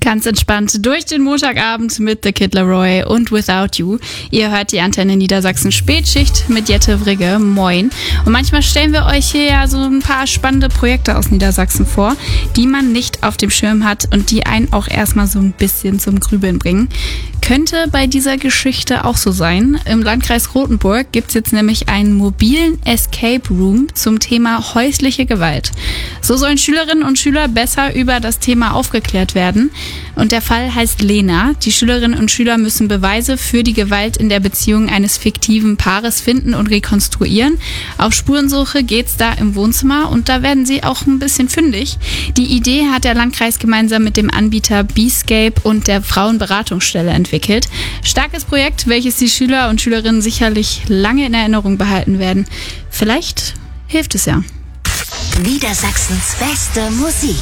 Ganz entspannt durch den Montagabend mit The Kid Laroi und Without You. Ihr hört die Antenne Niedersachsen Spätschicht mit Jette Vrigge. Moin. Und manchmal stellen wir euch hier ja so ein paar spannende Projekte aus Niedersachsen vor, die man nicht auf dem Schirm hat und die einen auch erstmal so ein bisschen zum Grübeln bringen. Könnte bei dieser Geschichte auch so sein. Im Landkreis Rothenburg gibt es jetzt nämlich einen mobilen Escape Room zum Thema häusliche Gewalt. So sollen Schülerinnen und Schüler besser über das Thema aufgeklärt werden. Und der Fall heißt Lena. Die Schülerinnen und Schüler müssen Beweise für die Gewalt in der Beziehung eines fiktiven Paares finden und rekonstruieren. Auf Spurensuche geht's da im Wohnzimmer und da werden sie auch ein bisschen fündig. Die Idee hat der Landkreis gemeinsam mit dem Anbieter Beescape und der Frauenberatungsstelle entwickelt. Starkes Projekt, welches die Schüler und Schülerinnen sicherlich lange in Erinnerung behalten werden. Vielleicht hilft es ja. Niedersachsens beste Musik.